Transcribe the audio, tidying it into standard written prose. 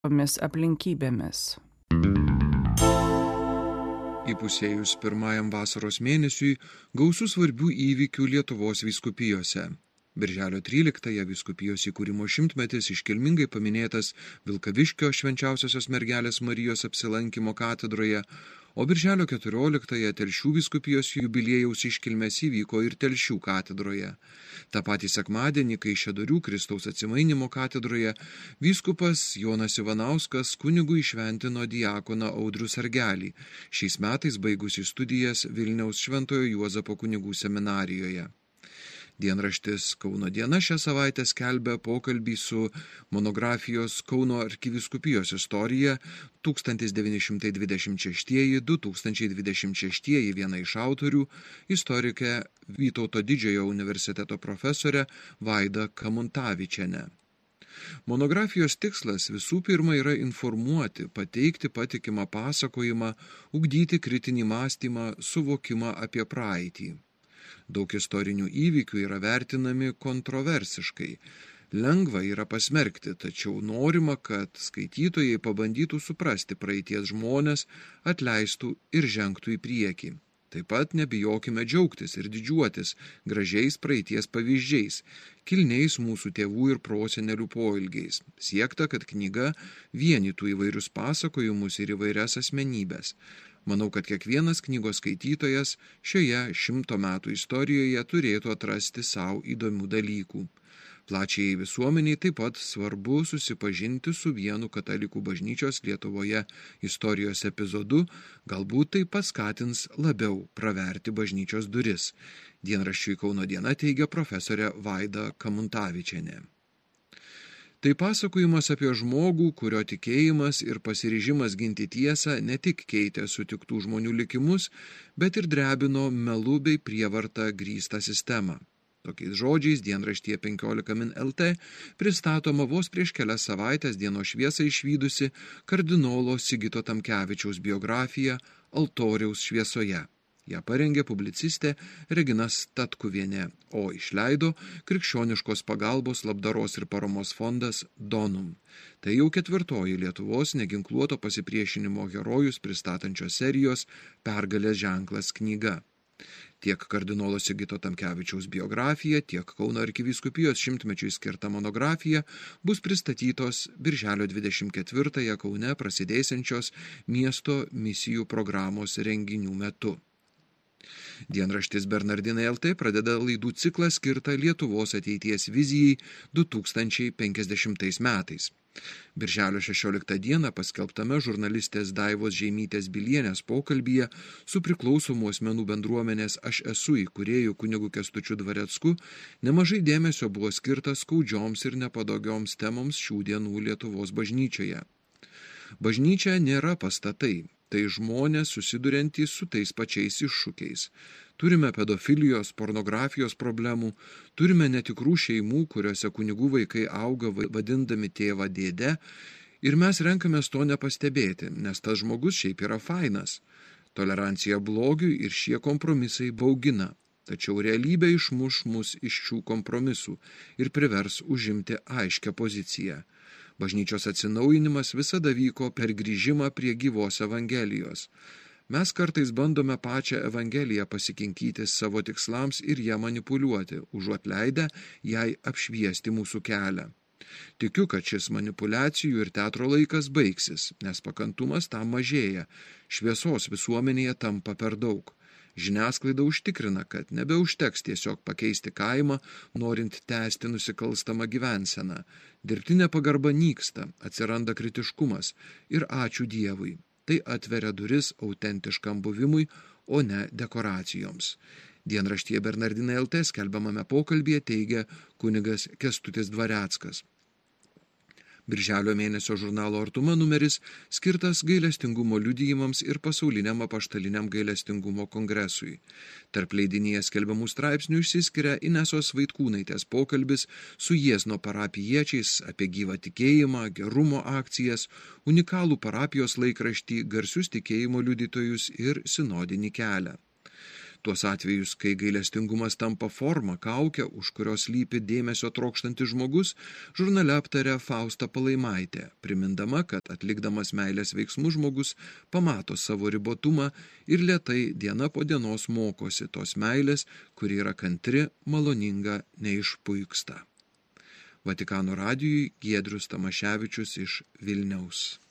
tomis aplinkybėmis. Įpusėjus pirmajam vasaros mėnesiui gausų svarbių įvykių Lietuvos vyskupijose. Birželio 13-ąją vyskupijos įkūrimo šimtmetis iškilmingai paminėtas Vilkaviškio Švenčiausiosios mergelės Marijos apsilankymo katedroje, o birželio 14-ąją Telšių vyskupijos jubiliejaus iškilmės įvyko ir Telšių katedroje. Ta patį sekmadienį Kaišiadorių Kristaus Atsimainimo katedroje vyskupas Jonas Ivanauskas kunigui įšventino diakoną Audrių Sargelį, šiais metais baigusi studijas Vilniaus Šventojo Juozapo kunigų seminarijoje. Dienraštis Kauno diena šią savaitę skelbia pokalbį su monografijos Kauno arkivyskupijos istorija 1926–2026 viena iš autorių, istorikė Vytauto Didžiojo universiteto profesorė Vaida Kamuntavičienė. Monografijos tikslas visų pirma yra informuoti, pateikti patikimą pasakojimą, ugdyti kritinį mąstymą, suvokimą apie praeitį. Daug istorinių įvykių yra vertinami kontroversiškai. Lengva yra pasmerkti, tačiau norima, kad skaitytojai pabandytų suprasti praeities žmones, atleistų ir žengtų į priekį. Taip pat nebijokime džiaugtis ir didžiuotis gražiais praeities pavyzdžiais, kilniais mūsų tėvų ir prosenelių poelgiais. Siekta, kad knyga vienytų įvairius pasakojimus ir įvairias asmenybės. Manau, kad kiekvienas knygos skaitytojas šioje 100 metų istorijoje turėtų atrasti savo įdomių dalykų. Plačiai visuomeniai taip pat svarbu susipažinti su vienu katalikų bažnyčios Lietuvoje istorijos epizodu, galbūt tai paskatins labiau praverti bažnyčios duris. Dienraščiui Kauno diena teigia profesorė Vaida Kamuntavičienė. Tai pasakojimas apie žmogų, kurio tikėjimas ir pasiryžimas ginti tiesą ne tik keitė sutiktų žmonių likimus, bet ir drebino melu bei prievarta grįstą sistemą. Tokiais žodžiais dienraštyje 15 min LT pristatoma vos prieš kelias savaitės dienos šviesą išvydusi kardinolo Sigito Tamkevičiaus biografija Altoriaus šviesoje. Ją parengė publicistė Regina Statkuvienė, o išleido Krikščioniškos pagalbos labdaros ir paramos fondas Donum. Tai jau 4. Lietuvos neginkluoto pasipriešinimo herojus pristatančios serijos Pergalės ženklas knyga. Tiek kardinolo Sigito Tamkevičiaus biografija, tiek Kauno arkivyskupijos šimtmečiui skirta monografija bus pristatytos birželio 24-ąją Kaune prasidėsiančios miesto misijų programos renginių metu. Dienraštis Bernardinai LT pradeda laidų ciklą skirtą Lietuvos ateities vizijai 2050 metais. Birželio 16 dieną paskelbtame žurnalistės Daivos Žeimytės Bilienės pokalbyje su priklausomų asmenų bendruomenės Aš esu įkūrėju kunigu Kęstučiu Dvarecku nemažai dėmesio buvo skirta skaudžioms ir nepatogioms temoms šių dienų Lietuvos bažnyčioje. Bažnyčia nėra pastatai. Tai žmonės susiduriantys su tais pačiais iššūkiais. Turime pedofilijos, pornografijos problemų, turime netikrų šeimų, kuriuose kunigų vaikai auga vadindami tėvą dėdę, ir mes renkamės to nepastebėti, nes tas žmogus šiaip yra fainas. Tolerancija blogiui ir šie kompromisai baugina, tačiau realybė išmuš mus iš šių kompromisų ir privers užimti aiškią poziciją. Bažnyčios atsinaujinimas visada vyko per grįžimą prie gyvos Evangelijos. Mes kartais bandome pačią Evangeliją pasikinkyti savo tikslams ir ją manipuliuoti, užuot leidę jai apšviesti mūsų kelią. Tikiu, kad šis manipulacijų ir teatro laikas baigsis, nes pakantumas tam mažėja, šviesos visuomenėje tampa per daug. Žiniasklaida užtikrina, kad nebeužteks tiesiog pakeisti kaimą, norint tęsti nusikalstamą gyvenseną. Dirbtinė pagarba nyksta, atsiranda kritiškumas ir ačiū Dievui. Tai atveria duris autentiškam buvimui, o ne dekoracijoms. Dienraštyje Bernardinai LT skelbiamame pokalbyje teigia kunigas Kęstutis Dvareckas. Birželio mėnesio žurnalo Artuma numeris skirtas gailestingumo liudijimams ir pasauliniam apaštaliniam gailestingumo kongresui. Tarp leidinyje skelbiamų straipsnių išsiskiria Inesos Vaitkūnaitės pokalbis su Jiezno parapijiečiais apie gyvą tikėjimą, gerumo akcijas, unikalų parapijos laikraštį, garsius tikėjimo liudytojus ir sinodinį kelią. Tuos atvejus, kai gailestingumas tampa forma, kaukia, už kurios slypi dėmesio trokštantis žmogus, žurnale aptarė Fausta Palaimaitė, primindama, kad atlikdamas meilės veiksmus žmogus pamato savo ribotumą ir lėtai diena po dienos mokosi tos meilės, kuri yra kantri, maloninga, neišpuiksta. Vatikano radijui Giedrius Tamaševičius iš Vilniaus.